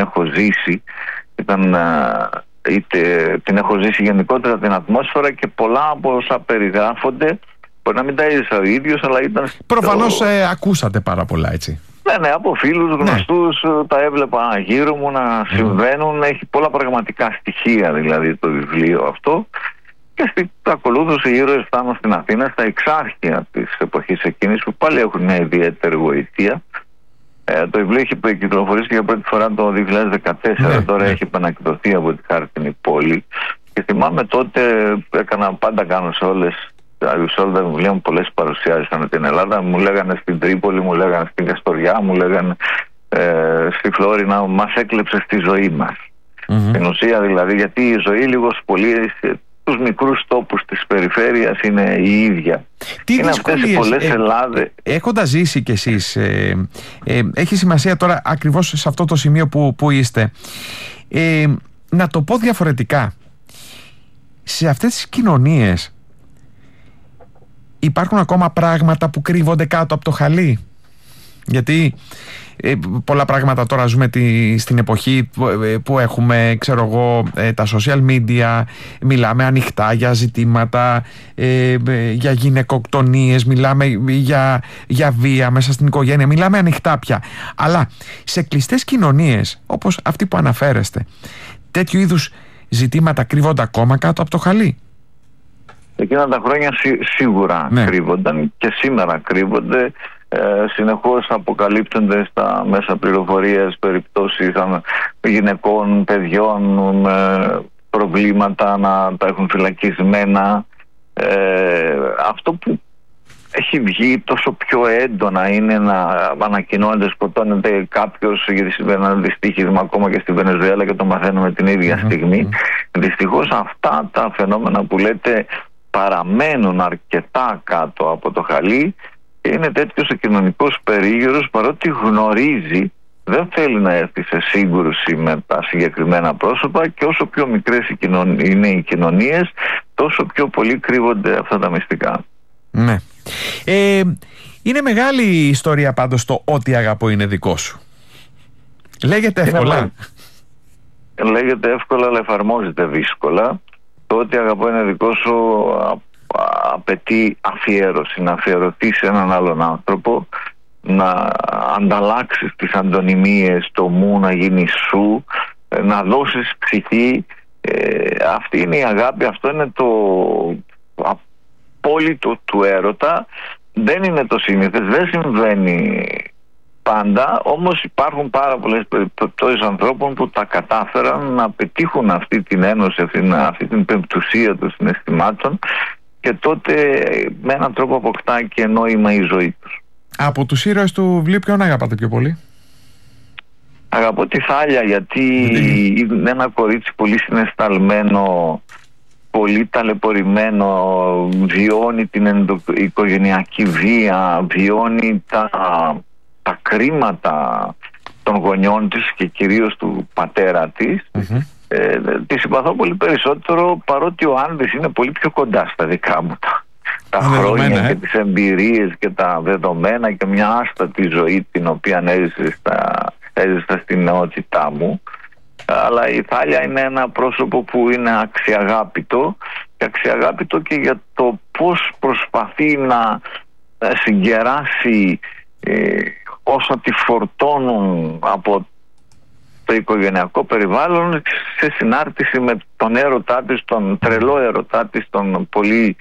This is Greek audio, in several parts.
έχω ζήσει. Την έχω ζήσει γενικότερα την ατμόσφαιρα, και πολλά από όσα περιγράφονται μπορεί να μην τα έζησα ο ίδιος, αλλά ήταν... Προφανώς ακούσατε πάρα πολλά, έτσι. Ναι, από φίλους γνωστούς, τα έβλεπα γύρω μου να συμβαίνουν. Έχει πολλά πραγματικά στοιχεία δηλαδή το βιβλίο αυτό. Και στην ακολούθηση οι ήρωες φτάνουν στην Αθήνα, στα εξάρχεια της εποχής εκείνης, που πάλι έχουν μια ιδιαίτερη γοητεία. Το βιβλίο έχει κυκλοφορήσει για πρώτη φορά το 2014, τώρα έχει επανακδοθεί από τη Χάρτινη Πόλη. Και θυμάμαι τότε, πάντα κάνω σε όλα τα βιβλία μου πολλές παρουσιάσεις ανά την Ελλάδα. Μου λέγανε στην Τρίπολη, μου λέγανε στην Καστοριά, μου λέγανε στη Φλόρινα, μας έκλεψε στη ζωή μας. Στην ουσία δηλαδή, γιατί η ζωή λίγος πολύ τους μικρούς τόπους της περιφέρειας είναι η ίδια. Τι είναι αυτές οι πολλές Ελλάδες. Έχοντας ζήσει κι εσείς, έχει σημασία τώρα ακριβώς σε αυτό το σημείο που είστε, να το πω διαφορετικά. Σε αυτές τις κοινωνίες υπάρχουν ακόμα πράγματα που κρύβονται κάτω από το χαλί? Γιατί πολλά πράγματα τώρα ζούμε στην εποχή που έχουμε, ξέρω εγώ, τα social media, μιλάμε ανοιχτά για ζητήματα, για γυναικοκτονίες, μιλάμε για βία μέσα στην οικογένεια, μιλάμε ανοιχτά πια. Αλλά σε κλειστές κοινωνίες όπως αυτή που αναφέρεστε, τέτοιου είδους ζητήματα κρύβονται ακόμα κάτω από το χαλί? Εκείνα τα χρόνια σίγουρα κρύβονταν, και σήμερα κρύβονται. Συνεχώς αποκαλύπτονται στα μέσα πληροφορίας περιπτώσεις γυναικών, παιδιών με προβλήματα να τα έχουν φυλακισμένα. Αυτό που έχει βγει τόσο πιο έντονα είναι να ανακοινώνεται, σκοτώνεται κάποιος, γιατί συμβαίνει ένα δυστύχισμα ακόμα και στη Βενεζουέλα και το μαθαίνουμε την ίδια στιγμή. Δυστυχώς αυτά τα φαινόμενα που λέτε παραμένουν αρκετά κάτω από το χαλί. Είναι τέτοιος ο κοινωνικός περίγυρος, παρότι γνωρίζει, δεν θέλει να έρθει σε σύγκρουση με τα συγκεκριμένα πρόσωπα, και όσο πιο μικρές είναι οι κοινωνίες, τόσο πιο πολύ κρύβονται αυτά τα μυστικά. Ναι. Είναι μεγάλη η ιστορία πάντως το «Ό,τι αγαπώ είναι δικό σου». Λέγεται εύκολα. Λέγεται εύκολα, αλλά εφαρμόζεται δύσκολα. Το «Ό,τι αγαπώ είναι δικό σου» απαιτεί αφιέρωση, να αφιερωθεί σε έναν άλλον άνθρωπο, να ανταλλάξεις τις αντωνυμίες, το μου να γίνει σου, να δώσεις ψυχή. Αυτή είναι η αγάπη, αυτό είναι το απόλυτο του έρωτα. Δεν είναι το συνήθες, δεν συμβαίνει πάντα, όμως υπάρχουν πάρα πολλές περιπτώσεις ανθρώπων που τα κατάφεραν να πετύχουν αυτή την ένωση, αυτή την πεμπτουσία των συναισθημάτων, και τότε με έναν τρόπο αποκτά και νόημα η ζωή τους. Από τους ήρωες του βιβλίου ποιον αγαπάτε πιο πολύ? Αγαπώ τη Θάλια, γιατί είναι ένα κορίτσι πολύ συναισθαλμένο, πολύ ταλαιπωρημένο, βιώνει την οικογενειακή βία, βιώνει τα κρίματα των γονιών της και κυρίως του πατέρα της. Τη συμπαθώ πολύ περισσότερο, παρότι ο Άνδης είναι πολύ πιο κοντά στα δικά μου τα χρόνια και τις εμπειρίες και τα δεδομένα και μια άστατη ζωή την οποία έζησα στην νεότητά μου. Αλλά η Θάλια είναι ένα πρόσωπο που είναι αξιαγάπητο, και αξιαγάπητο και για το πώς προσπαθεί να συγκεράσει όσα τη φορτώνουν από το οικογενειακό περιβάλλον, σε συνάρτηση με τον έρωτά της, τον τρελό έρωτά της, τον πολύ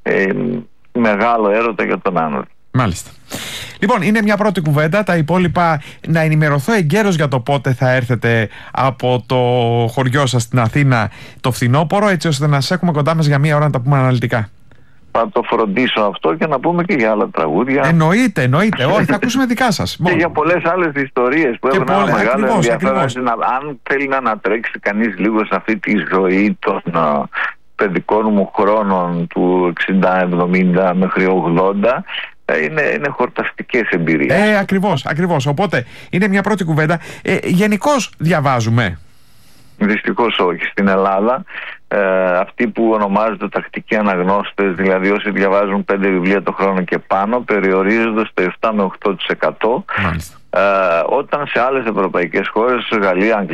μεγάλο έρωτα για τον άνθρωπο. Μάλιστα. Λοιπόν, είναι μια πρώτη κουβέντα. Τα υπόλοιπα να ενημερωθώ εγκαίρως για το πότε θα έρθετε από το χωριό σας στην Αθήνα το φθινόπωρο, έτσι ώστε να σας έχουμε κοντά μας για μία ώρα να τα πούμε αναλυτικά. Θα το φροντίσω αυτό και να πούμε και για άλλα τραγούδια. Εννοείται. Όχι, θα ακούσουμε δικά σας. Και για πολλές άλλες ιστορίες που έχουν ένα μεγάλο ενδιαφέρον. Αν θέλει να ανατρέξει κανείς λίγο σε αυτή τη ζωή των παιδικών μου χρόνων του 60-70 μέχρι 80, είναι χορταστικές εμπειρίες. Ακριβώς. Οπότε είναι μια πρώτη κουβέντα. Γενικώς διαβάζουμε? Δυστυχώς όχι στην Ελλάδα. Αυτοί που ονομάζονται τακτικοί αναγνώστες, δηλαδή όσοι διαβάζουν 5 βιβλία το χρόνο και πάνω, περιορίζονται στο 7 με 8%. Όταν σε άλλες ευρωπαϊκές χώρες, Γαλλία,